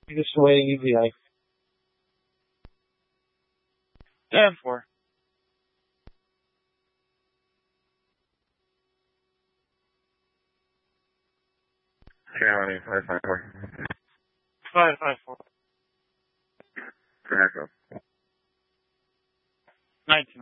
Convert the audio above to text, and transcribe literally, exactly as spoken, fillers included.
Just waiting U V I. ten four. County, five five four. five five four. For Echo. nineteen.